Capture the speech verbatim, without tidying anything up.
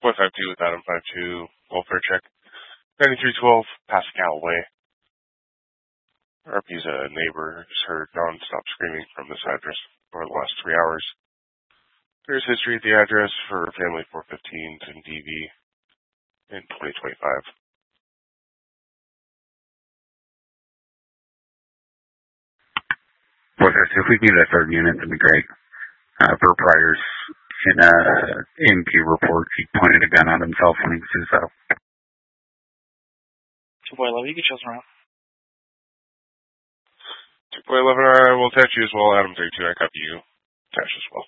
point five two with Adam five two, welfare check. ninety-three twelve, Pascal Way. R P's a neighbor who's heard non-stop screaming from this address for the last three hours. There's history at the address for family four fifteen in D V in twenty twenty-five. Well, if we can get a third unit, that'd be great. Uh, for Pryor's in a M P report, he pointed a gun at himself when he was suicidal. two point eleven, you can show us around. two point eleven, I will attach you as well. Adam thirty-two, I copy you. Attach as well.